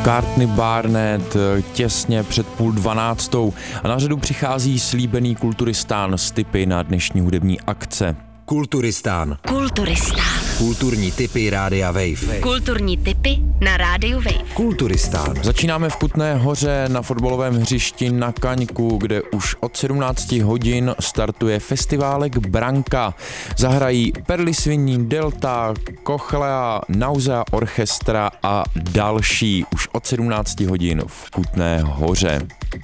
McCartney Barnett těsně před 11:30 a na řadu přichází slíbený Kulturistán s tipy na dnešní hudební akce. Kulturistán. Kulturní tipy Rádia Wave. Kulturní tipy na Rádiu Wave. Kulturistán. Začínáme v Kutné Hoře na fotbalovém hřišti na Kaňku, kde už od 17 hodin startuje festiválek Branka. Zahrají Perly Svinní, Delta, Cochlea, Nausea Orchestra a další už od 17 hodin v Kutné Hoře.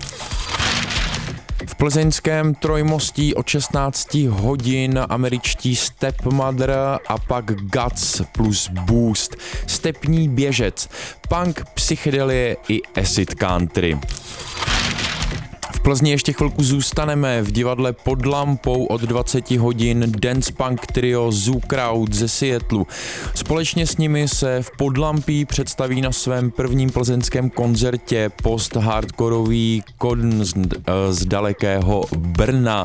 V plzeňském Trojmostí od 16 hodin američtí Stepmother a pak Guts plus Boost, stepní běžec, punk, psychedelie i acid country. V Plzni ještě chvilku zůstaneme v divadle Pod lampou od 20 hodin dance punk trio Zoo Crowd ze Seattlu. Společně s nimi se v Podlampí představí na svém prvním plzeňském koncertě post-hardkorový Kodn z dalekého Brna.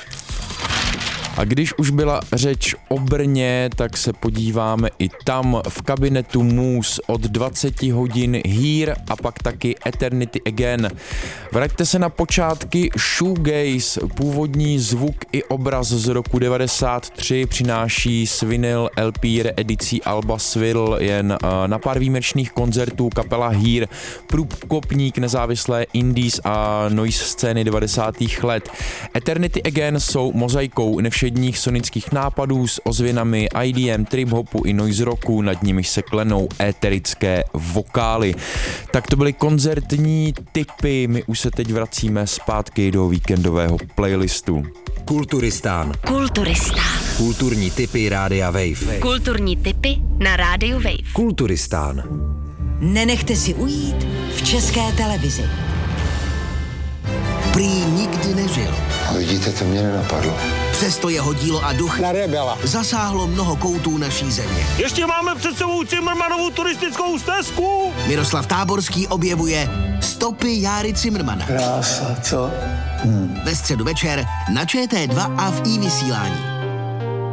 A když už byla řeč o Brně, tak se podíváme i tam v kabinetu Moose od 20 hodin Here a pak taky Eternity Again. Vraťte se na počátky shoegaze, původní zvuk i obraz z roku 93 přináší s vinyl LP reedicí Alba Swill jen na pár výjimečných koncertů kapela Here, průkopník nezávislé indies a noise scény 90. let. Eternity Again jsou mozaikou nevšedních sonických nápadů s ozvěnami IDM, trip-hopu i noise rocku, nad nimiž se klenou éterické vokály. Tak to byly koncertní tipy, my už se teď vracíme zpátky do víkendového playlistu. Kulturistán. Kulturní tipy Rádia Wave. Kulturní tipy na Rádiu Wave. Kulturistán. Nenechte si ujít v České televizi. Prý nikdy nežil. Vidíte, to mě nenapadlo. Přesto jeho dílo a duch Na rebela. zasáhlo mnoho koutů naší země. Ještě máme před sebou Cimrmanovou turistickou stezku. Miroslav Táborský objevuje stopy Járy Cimrmana. Krása, co? Ve středu večer na ČT2 a v iVysílání.